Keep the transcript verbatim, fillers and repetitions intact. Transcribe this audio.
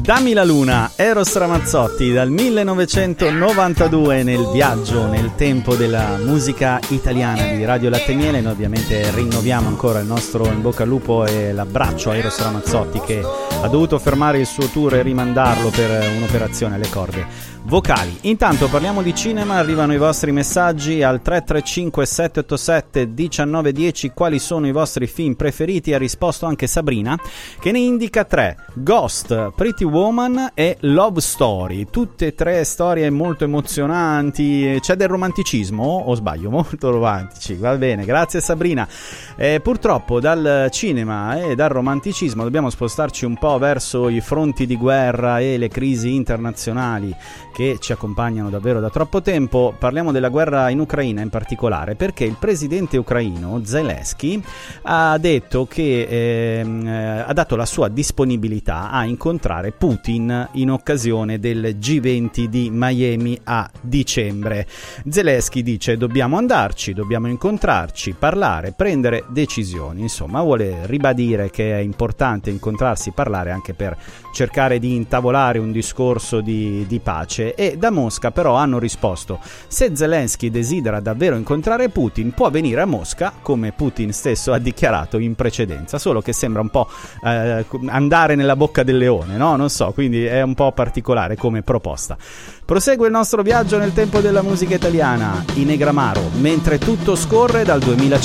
Dammi la luna, Eros Ramazzotti dal millenovecentonovantadue nel viaggio nel tempo della musica italiana di Radio Latte e Miele. Noi ovviamente rinnoviamo ancora il nostro in bocca al lupo e l'abbraccio a Eros Ramazzotti, che ha dovuto fermare il suo tour e rimandarlo per un'operazione alle corde vocali. Intanto parliamo di cinema, arrivano i vostri messaggi al tre tre cinque sette otto sette uno nove uno zero. Quali sono i vostri film preferiti? Ha risposto anche Sabrina, che ne indica tre: Ghost, Pretty Woman e Love Story. Tutte e tre storie molto emozionanti. C'è del romanticismo o sbaglio? Molto romantici, va bene, grazie Sabrina. Eh, purtroppo dal cinema e dal romanticismo dobbiamo spostarci un po' verso i fronti di guerra e le crisi internazionali che ci accompagnano davvero da troppo tempo. Parliamo della guerra in Ucraina in particolare, perché il presidente ucraino Zelensky ha detto che ehm, ha dato la sua disponibilità a incontrare Putin in occasione del G venti di Miami a dicembre. Zelensky dice: dobbiamo andarci, dobbiamo incontrarci, parlare, prendere decisioni. Insomma, vuole ribadire che è importante incontrarsi, parlare, anche per cercare di intavolare un discorso di, di pace. E da Mosca però hanno risposto: se Zelensky desidera davvero incontrare Putin, può venire a Mosca, come Putin stesso ha dichiarato in precedenza, solo che sembra un po' eh, andare nella bocca del leone, no? Non so, quindi è un po' particolare come proposta. Prosegue il nostro viaggio nel tempo della musica italiana, i Negramaro, mentre tutto scorre dal duemilacinque.